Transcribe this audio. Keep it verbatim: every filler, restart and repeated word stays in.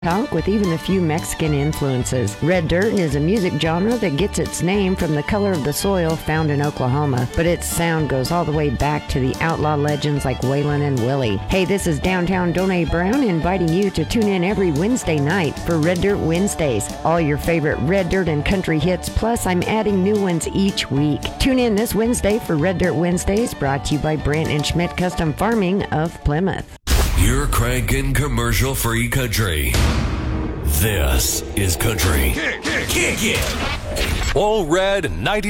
punk with even a few Mexican influences. Red dirt is a music genre that gets its name from the color of the soil found in Oklahoma, but its sound goes all the way back to the outlaw legends like Waylon and Willie. Hey, this is Downtown Donnie Brown inviting you to tune in every Wednesday night for Red Dirt Wednesdays. All your favorite red dirt and country hits, plus I'm adding new ones each week. Tune in this Wednesday for Red Dirt Wednesdays, brought to you by Brant and Schmidt Custom Farming of Plymouth. You're cranking commercial-free country. This is country. Kick, kick, kick it. All Red ninety.